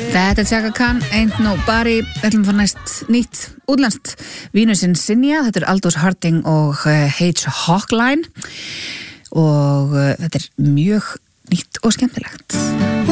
Þetta Chaka Khan, Ain't Nobody. Við ætlum að fara næst nýtt útlenskt Vínusinn Sinja. Þetta Aldous Harding og H. Hawkline og þetta mjög nýtt og skemmtilegt.